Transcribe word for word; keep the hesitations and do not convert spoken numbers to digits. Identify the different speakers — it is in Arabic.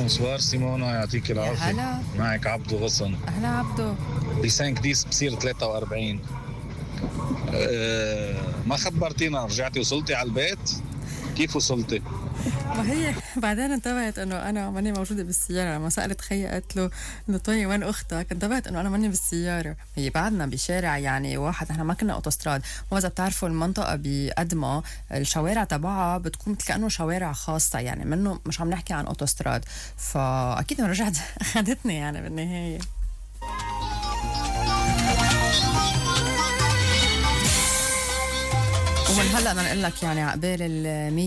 Speaker 1: بونسوار سيمونا، يعطيك العافية.
Speaker 2: هلا.
Speaker 1: معك عبدو غصن.
Speaker 2: أهلا عبدو.
Speaker 1: بسانك ديس بصير ثلاثة وأربعين. أه ما خبرتينا، رجعتي وصلتي على البيت؟ كيف وصلتي؟
Speaker 2: ما هي بعدين انتبهت انه انا ماني موجوده بالسياره. لما سالت خيي قالت له انه طيب وين اختك، انتبهت انه انا ماني بالسياره. هي بعدنا بشارع يعني واحد، احنا ما كنا اوتوستراد. واذا بتعرفوا المنطقه بقدمه الشوارع تبعها بتكون مثل كانه شوارع خاصه، يعني منه مش عم نحكي عن اوتوستراد. فاكيد انا رجعت اخذتني يعني بالنهايه. ومن هلا بدنا نقول لك يعني عقبال ال